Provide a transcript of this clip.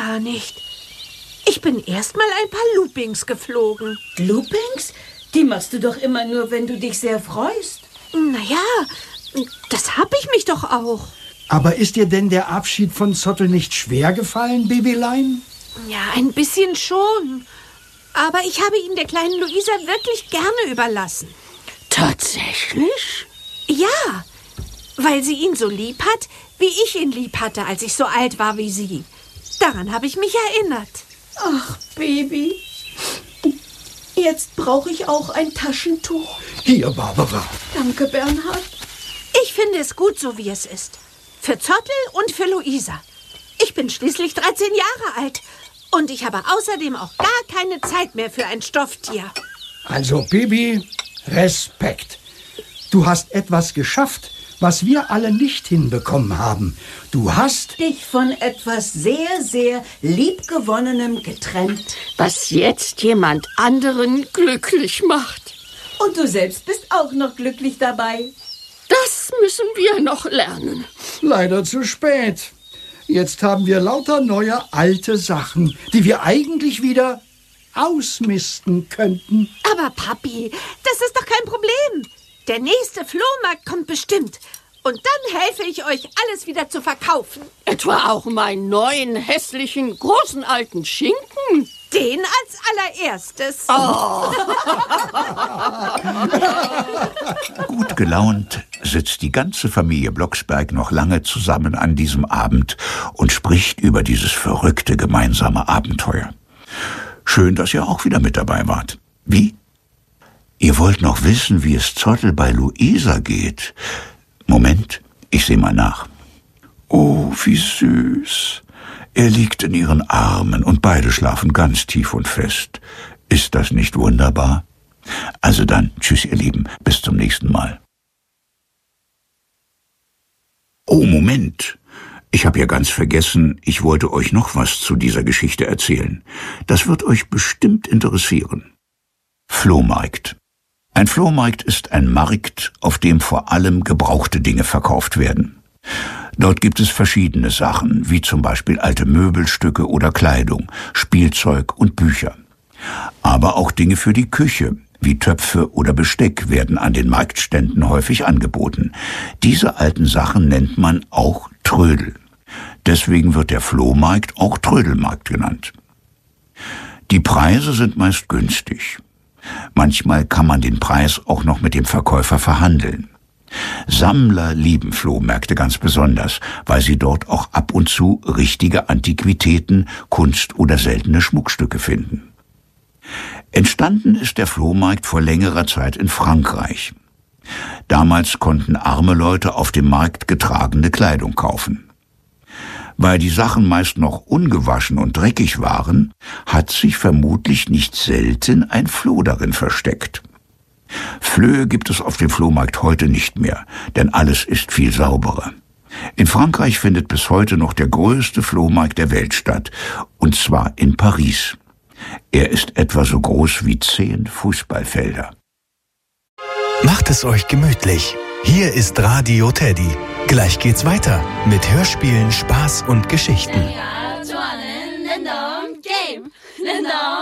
gar nicht. Ich bin erst mal ein paar Loopings geflogen. Loopings? Die machst du doch immer nur, wenn du dich sehr freust. Naja, das hab ich mich doch auch. Aber ist dir denn der Abschied von Zottel nicht schwer gefallen, Babylein? Ja, ein bisschen schon. Aber ich habe ihn der kleinen Luisa wirklich gerne überlassen. Tatsächlich? Ja, weil sie ihn so lieb hat, wie ich ihn lieb hatte, als ich so alt war wie sie. Daran habe ich mich erinnert. Ach, Baby. Jetzt brauche ich auch ein Taschentuch. Hier, Barbara. Danke, Bernhard. Ich finde es gut, so wie es ist. Für Zottel und für Luisa. Ich bin schließlich 13 Jahre alt. Und ich habe außerdem auch gar keine Zeit mehr für ein Stofftier. Also, Baby, Respekt. Du hast etwas geschafft, was wir alle nicht hinbekommen haben. Du hast Dich von etwas sehr, sehr liebgewonnenem getrennt. Was jetzt jemand anderen glücklich macht. Und du selbst bist auch noch glücklich dabei. Das müssen wir noch lernen. leider zu spät. Jetzt haben wir lauter neue alte Sachen, die wir eigentlich wieder ausmisten könnten. Aber Papi, das ist doch kein Problem. Der nächste Flohmarkt kommt bestimmt. Und dann helfe ich euch, alles wieder zu verkaufen. Etwa auch meinen neuen, hässlichen, großen alten Schinken? Den als allererstes. Gut gelaunt sitzt die ganze Familie Blocksberg noch lange zusammen an diesem Abend und spricht über dieses verrückte gemeinsame Abenteuer. Schön, dass ihr auch wieder mit dabei wart. Wie? Ihr wollt noch wissen, wie es Zottel bei Luisa geht? Moment, ich sehe mal nach. Oh, wie süß. Er liegt in ihren Armen und beide schlafen ganz tief und fest. Ist das nicht wunderbar? Also dann, tschüss ihr Lieben, bis zum nächsten Mal. Oh, Moment. Ich habe ja ganz vergessen, ich wollte euch noch was zu dieser Geschichte erzählen. Das wird euch bestimmt interessieren. Flohmarkt. Ein Flohmarkt ist ein Markt, auf dem vor allem gebrauchte Dinge verkauft werden. Dort gibt es verschiedene Sachen, wie zum Beispiel alte Möbelstücke oder Kleidung, Spielzeug und Bücher. Aber auch Dinge für die Küche, wie Töpfe oder Besteck, werden an den Marktständen häufig angeboten. Diese alten Sachen nennt man auch Trödel. Deswegen wird der Flohmarkt auch Trödelmarkt genannt. Die Preise sind meist günstig. Manchmal kann man den Preis auch noch mit dem Verkäufer verhandeln. Sammler lieben Flohmärkte ganz besonders, weil sie dort auch ab und zu richtige Antiquitäten, Kunst oder seltene Schmuckstücke finden. Entstanden ist der Flohmarkt vor längerer Zeit in Frankreich. Damals konnten arme Leute auf dem Markt getragene Kleidung kaufen. Weil die Sachen meist noch ungewaschen und dreckig waren, hat sich vermutlich nicht selten ein Floh darin versteckt. Flöhe gibt es auf dem Flohmarkt heute nicht mehr, denn alles ist viel sauberer. In Frankreich findet bis heute noch der größte Flohmarkt der Welt statt, und zwar in Paris. Er ist etwa so groß wie 10 Fußballfelder. Macht es euch gemütlich. Hier ist Radio Teddy. Gleich geht's weiter mit Hörspielen, Spaß und Geschichten.